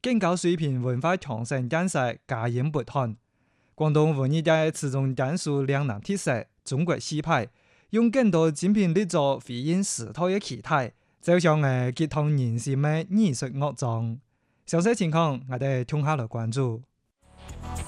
更高水平文化傳承建設加嚴不斷。廣東文藝界始終簡述兩南特色，中國氣派，用更多精品力作回應時代嘅期待，就像激盪人心嘅藝術樂章。詳細情況我哋聽下來關注。